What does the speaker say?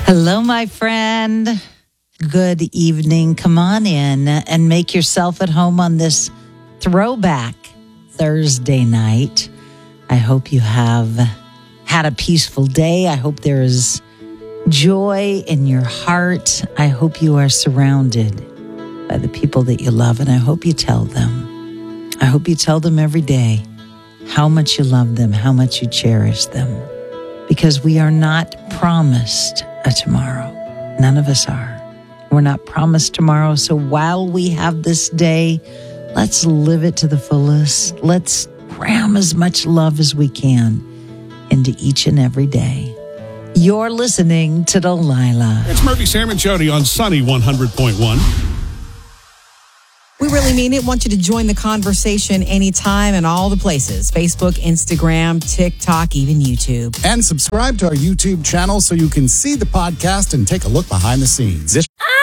Hello, my friend. Good evening. Come on in and make yourself at home on this throwback Thursday night. I hope you have had a peaceful day. I hope there is joy in your heart. I hope you are surrounded by the people that you love, and I hope you tell them. I hope you tell them every day how much you love them, how much you cherish them, because we are not promised a tomorrow. None of us are. We're not promised tomorrow. So while we have this day, let's live it to the fullest. Let's cram as much love as we can into each and every day. You're listening to Delilah. It's Murphy, Sam, and Jody on Sunny 100.1. We really mean it. Want you to join the conversation anytime and all the places. Facebook, Instagram, TikTok, even YouTube. And subscribe to our YouTube channel so you can see the podcast and take a look behind the scenes.